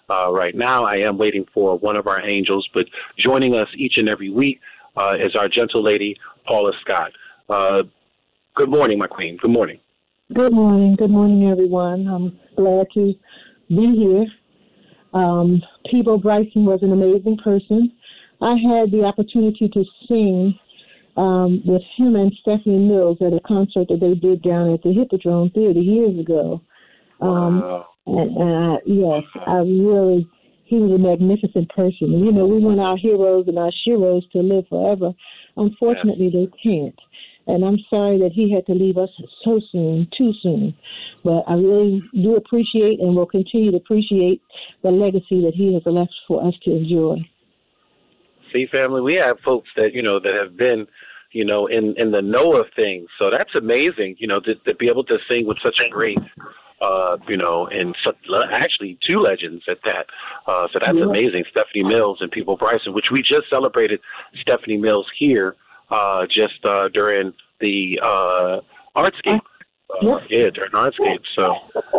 right now. I am waiting for one of our angels, but joining us each and every week is our gentle lady, Paula Scott. Good morning, my queen. Good morning. Good morning. Good morning, everyone. I'm glad to be here. Peabo Bryson was an amazing person. I had the opportunity to sing with him and Stephanie Mills at a concert that they did down at the Hippodrome Theater years ago. Wow. Yes, he was a magnificent person. You know, we want our heroes and our sheroes to live forever. Unfortunately, they can't. And I'm sorry that he had to leave us so soon, too soon. But I really do appreciate and will continue to appreciate the legacy that he has left for us to enjoy. See, family, we have folks that, that have been, in the know of things. So that's amazing, to be able to sing with such a great, and actually two legends at that. So that's amazing. Stephanie Mills and Peabo Bryson, which we just celebrated Stephanie Mills here just during the Artscape. During Artscape. So,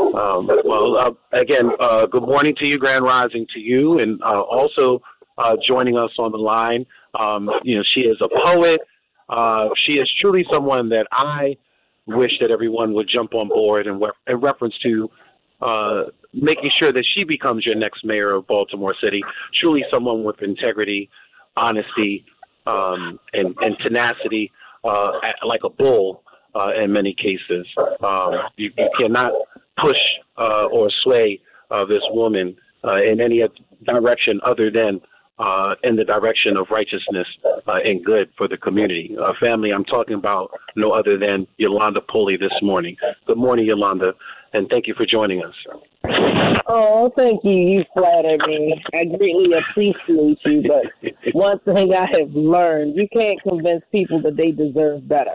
again, good morning to you, Grand Rising to you, and also joining us on the line. She is a poet. She is truly someone that I wish that everyone would jump on board in reference to making sure that she becomes your next mayor of Baltimore City. Truly someone with integrity, honesty, and tenacity, like a bull in many cases. You cannot push or sway this woman in any direction other than in the direction of righteousness and good for the community. Family, I'm talking about no other than Yolanda Pulley this morning. Good morning, Yolanda, and thank you for joining us. Oh, thank you. You flatter me. I greatly appreciate you, but one thing I have learned, you can't convince people that they deserve better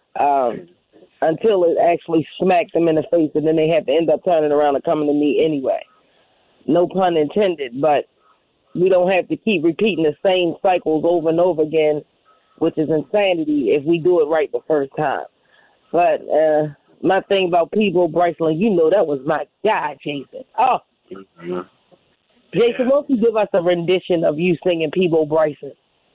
until it actually smacks them in the face, and then they have to end up turning around and coming to me anyway. No pun intended, but we don't have to keep repeating the same cycles over and over again, which is insanity if we do it right the first time. But my thing about Peabo Bryson, that was my guy, Jason. Oh, Jason, won't you give us a rendition of you singing Peabo Bryson?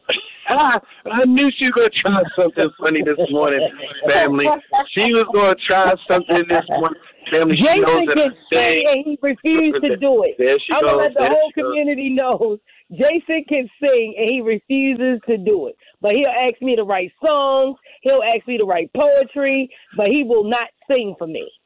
I knew she was going to try something funny this morning, family. She was going to try something this morning. Family, she knows Jason can sing and he refused to do it. I'm going to let the whole community know Jason can sing and he refuses to do it. But he'll ask me to write songs. He'll ask me to write poetry, but he will not sing for me.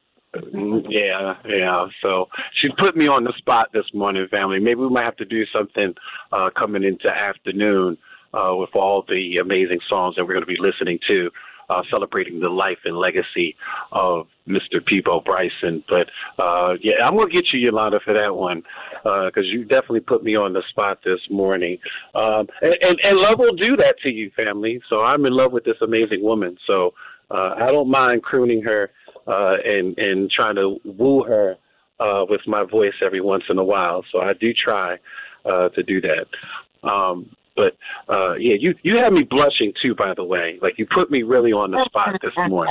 Yeah. So she put me on the spot this morning, family. Maybe we might have to do something coming into afternoon with all the amazing songs that we're going to be listening to, celebrating the life and legacy of Mr. Peabo Bryson. But, I'm going to get you, Yolanda, for that one, because you definitely put me on the spot this morning. And love will do that to you, family. So I'm in love with this amazing woman. So I don't mind crooning her and trying to woo her with my voice every once in a while. So I do try to do that. But you had me blushing too, by the way. Like, you put me really on the spot this morning.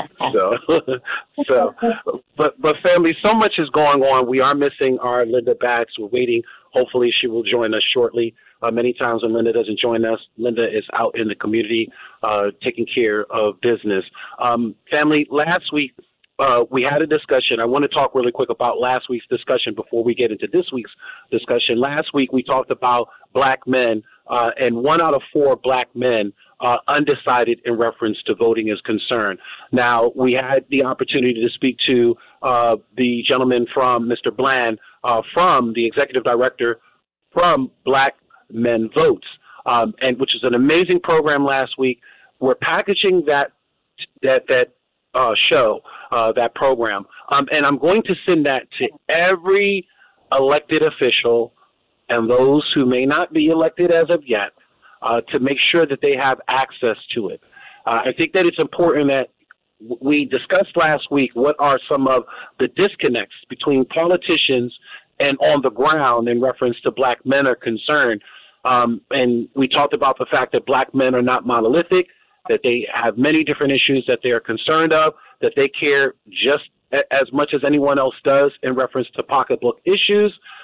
But family, so much is going on. We are missing our Linda Bax. We're waiting. Hopefully she will join us shortly. Many times when Linda doesn't join us, Linda is out in the community taking care of business. Family, last week, we had a discussion. I want to talk really quick about last week's discussion before we get into this week's discussion. Last week, we talked about black men, and 1 out of 4 black men undecided in reference to voting is concerned. Now, we had the opportunity to speak to the gentleman from Mr. Bland, from the executive director from Black Men Votes, and which is an amazing program last week. We're packaging that show, that program, and I'm going to send that to every elected official and those who may not be elected as of yet, to make sure that they have access to it. I think that it's important that we discussed last week what are some of the disconnects between politicians and on the ground in reference to black men are concerned. And we talked about the fact that black men are not monolithic, that they have many different issues that they are concerned of, that they care just as much as anyone else does in reference to pocketbook issues,